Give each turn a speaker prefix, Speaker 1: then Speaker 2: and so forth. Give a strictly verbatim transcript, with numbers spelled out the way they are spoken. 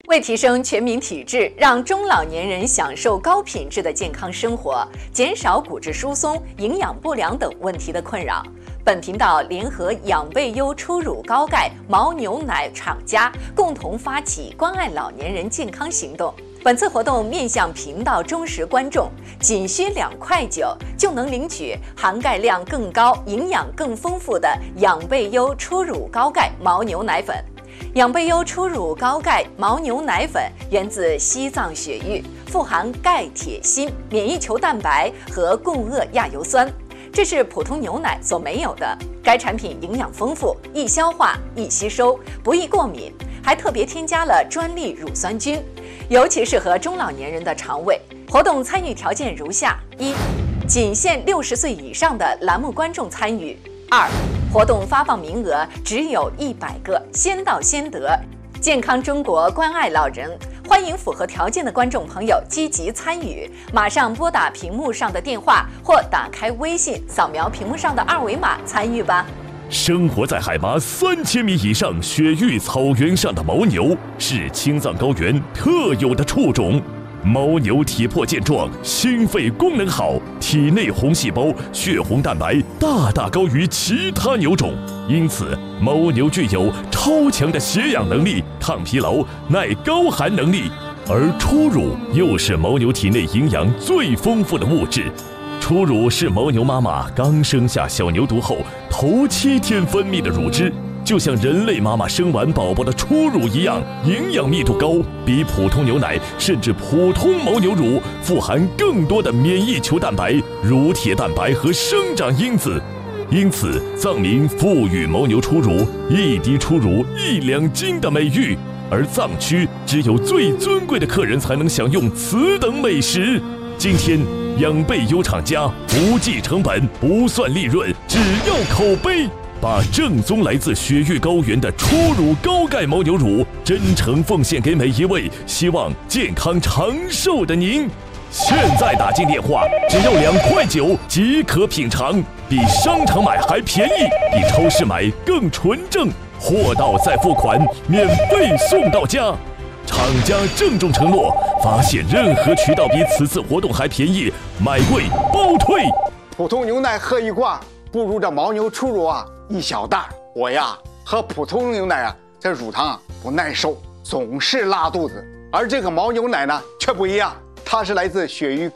Speaker 1: 为提升全民体质，让中老年人享受高品质的健康生活，减少骨质疏松、营养不良等问题的困扰，本频道联合养贝优初乳高钙牦牛奶厂家，共同发起关爱老年人健康行动。本次活动面向频道忠实观众，仅需两块九就能领取含钙量更高、营养更丰富的养贝优初乳高钙牦牛奶粉。养贝优初乳高钙牦牛奶粉源自西藏雪域，富含钙、铁、锌、免疫球蛋白和共轭亚油酸，这是普通牛奶所没有的。该产品营养丰富，易消化、易吸收，不易过敏，还特别添加了专利乳酸菌，尤其适合中老年人的肠胃。活动参与条件如下：一、仅限六十岁以上的栏目观众参与；二、活动发放名额只有一百个，先到先得。健康中国关爱老人，欢迎符合条件的观众朋友积极参与，马上拨打屏幕上的电话或打开微信，扫描屏幕上的二维码参与吧。
Speaker 2: 生活在海拔三千米以上雪域草原上的牦牛，是青藏高原特有的畜种。牦牛体魄健壮，心肺功能好，体内红细胞、血红蛋白大大高于其他牛种，因此牦牛具有超强的血氧能力、抗疲劳、耐高寒能力。而初乳又是牦牛体内营养最丰富的物质。初乳是牦牛妈妈刚生下小牛犊后头七天分泌的乳汁，就像人类妈妈生完宝宝的初乳一样，营养密度高，比普通牛奶甚至普通牦牛乳富含更多的免疫球蛋白、乳铁蛋白和生长因子。因此，藏民赋予牦牛初乳一滴初乳一两斤的美誉，而藏区只有最尊贵的客人才能享用此等美食。今天，养贝优厂家不计成本、不算利润，只要口碑，把正宗来自雪域高原的初乳高钙牦牛乳真诚奉献给每一位希望健康长寿的您。现在打进电话，只要两块九即可品尝，比商场买还便宜，比超市买更纯正，货到再付款，免费送到家。厂家郑重承诺，发现任何渠道比此次活动还便宜，买贵包退。
Speaker 3: 普通牛奶喝一罐，不如这牦牛初乳啊一小袋。我呀喝普通牛奶啊，这乳糖啊不耐受，总是拉肚子。而这个牦牛奶呢却不一样，它是来自雪域高